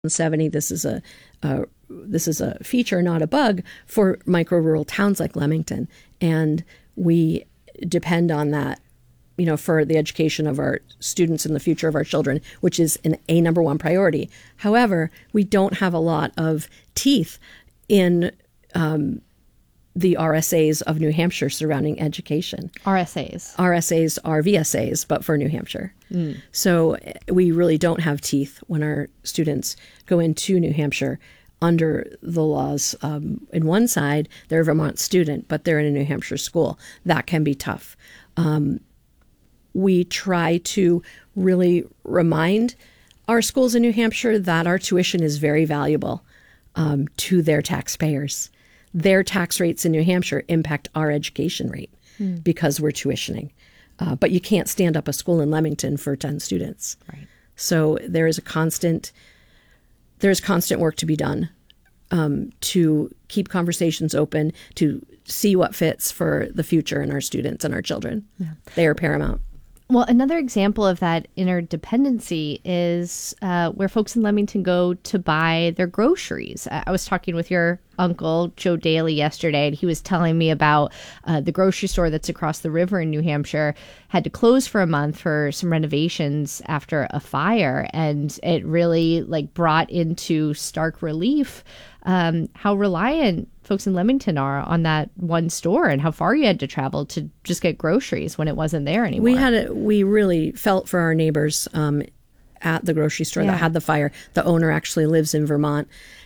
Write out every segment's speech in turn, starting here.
70. This is a feature, not a bug, for micro rural towns like Leamington, and we depend on that, for the education of our students and the future of our children, which is a number one priority. However, we don't have a lot of teeth in the RSAs of New Hampshire surrounding education. RSAs are VSAs, but for New Hampshire. So we really don't have teeth when our students go into New Hampshire under the laws. In one side, they're a Vermont student, but they're in a New Hampshire school. That can be tough. We try to really remind our schools in New Hampshire that our tuition is very valuable to their taxpayers. Their tax rates in New Hampshire impact our education rate because we're tuitioning. But you can't stand up a school in Leamington for 10 students. Right. So there's constant work to be done to keep conversations open, to see what fits for the future and our students and our children. Yeah. They are paramount. Well, another example of that interdependency is where folks in Leamington go to buy their groceries. I was talking with your uncle, Joe Daly, yesterday, and he was telling me about the grocery store that's across the river in New Hampshire had to close for a month for some renovations after a fire. And it really brought into stark relief how reliant folks in Leamington are on that one store and how far you had to travel to just get groceries when it wasn't there anymore. We really felt for our neighbors at the grocery store that had the fire. The owner actually lives in Vermont,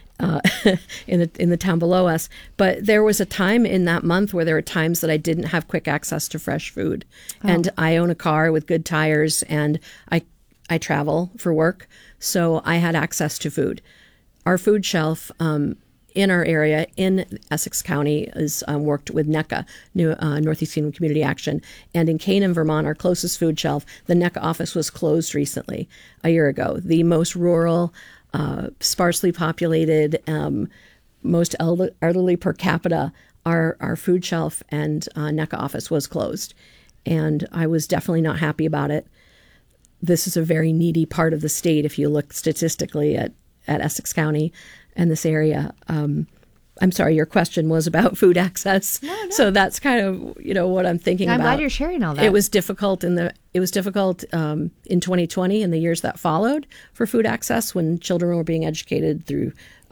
in the town below us. But there was a time in that month where there were times that I didn't have quick access to fresh food. Oh. And I own a car with good tires, and I travel for work, so I had access to food. Our food shelf in our area in Essex County is worked with NECA, Northeast Kingdom Community Action. And in Canaan, Vermont, our closest food shelf, the NECA office was closed recently, a year ago. The most rural, sparsely populated, most elderly per capita, our food shelf and NECA office was closed. And I was definitely not happy about it. This is a very needy part of the state if you look statistically at Essex County and this area. I'm sorry, your question was about food access. No. So that's kind of, what I'm thinking about. I'm glad you're sharing all that. It was difficult in 2020 and the years that followed for food access when children were being educated through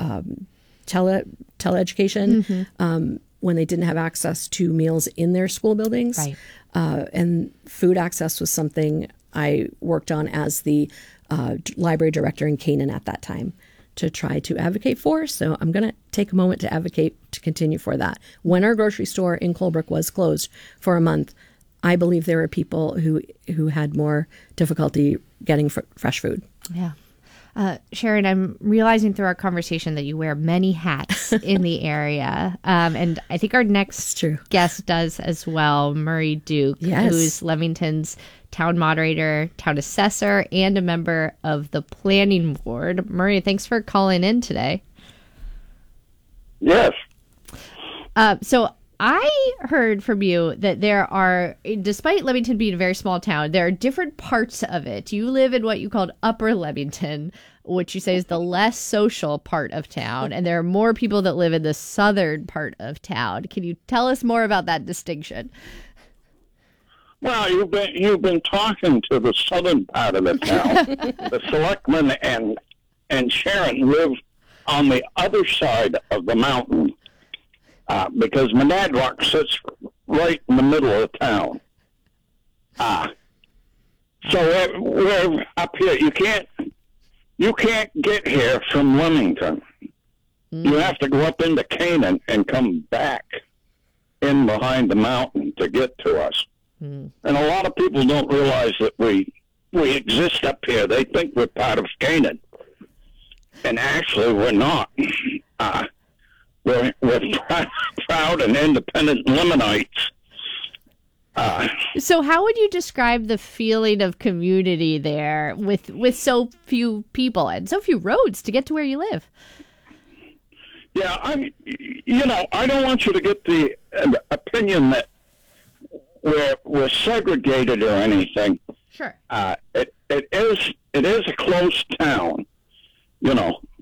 teleeducation, when they didn't have access to meals in their school buildings. Right. And food access was something I worked on as the library director in Canaan at that time to try to advocate for. So I'm going to take a moment to advocate to continue for that. When our grocery store in Colebrook was closed for a month, I believe there were people who had more difficulty getting fresh food. Yeah. Sharon, I'm realizing through our conversation that you wear many hats in the area. And I think our next guest does as well, Murray Duke, who's Leamington's town moderator, town assessor, and a member of the planning board. Murray, thanks for calling in today. Yes. So I heard from you that there are, despite Leamington being a very small town, there are different parts of it. You live in what you called Upper Leamington, which you say is the less social part of town, and there are more people that live in the southern part of town. Can you tell us more about that distinction? Well, you've been talking to the southern part of the town. The selectmen and Sharon live on the other side of the mountain. Because Monadnock sits right in the middle of town. So we're up here. You can't get here from Leamington. You have to go up into Canaan and come back in behind the mountain to get to us. And a lot of people don't realize that we exist up here. They think we're part of Canaan. And actually, we're not. We're proud and independent Lemonites. So how would you describe the feeling of community there with so few people and so few roads to get to where you live? Yeah, I don't want you to get the opinion that we're segregated or anything. Sure. It is a close town. you know,